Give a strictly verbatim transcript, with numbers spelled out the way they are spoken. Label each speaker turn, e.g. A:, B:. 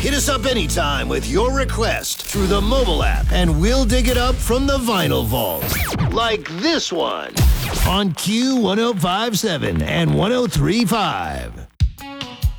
A: Hit us up anytime with your request through the mobile app, and we'll dig it up from the vinyl vault. Like this one on Q one oh five point seven and one oh three point five.